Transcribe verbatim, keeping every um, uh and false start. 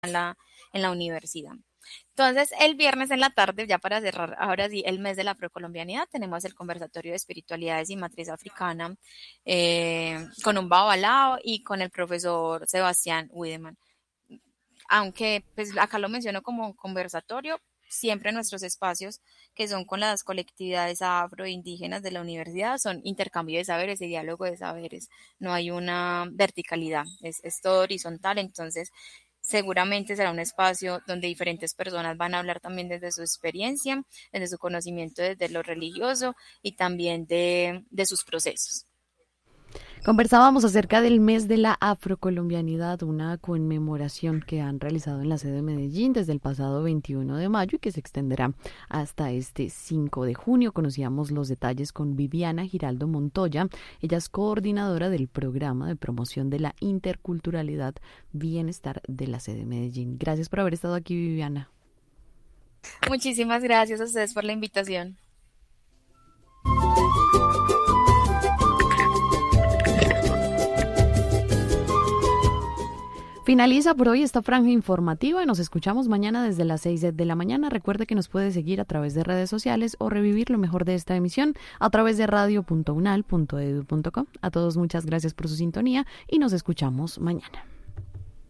en la, en la universidad. Entonces, el viernes en la tarde, ya para cerrar ahora sí el mes de la afrocolombianidad, tenemos el conversatorio de espiritualidades y matriz africana eh, con un babalao y con el profesor Sebastián Wiedemann. Aunque pues acá lo menciono como conversatorio, siempre nuestros espacios que son con las colectividades afroindígenas de la universidad son intercambio de saberes y diálogo de saberes. No hay una verticalidad, es, es todo horizontal, entonces seguramente será un espacio donde diferentes personas van a hablar también desde su experiencia, desde su conocimiento, desde lo religioso y también de, de sus procesos. Conversábamos acerca del mes de la afrocolombianidad, una conmemoración que han realizado en la sede de Medellín desde el pasado veintiuno de mayo y que se extenderá hasta este cinco de junio. Conocíamos los detalles con Viviana Giraldo Montoya. Ella es coordinadora del programa de promoción de la interculturalidad Bienestar de la sede de Medellín. Gracias por haber estado aquí, Viviana. Muchísimas gracias a ustedes por la invitación. Finaliza por hoy esta franja informativa. Nos escuchamos mañana desde las seis de la mañana. Recuerde que nos puede seguir a través de redes sociales o revivir lo mejor de esta emisión a través de radio punto unal punto edu punto co. A todos muchas gracias por su sintonía y nos escuchamos mañana.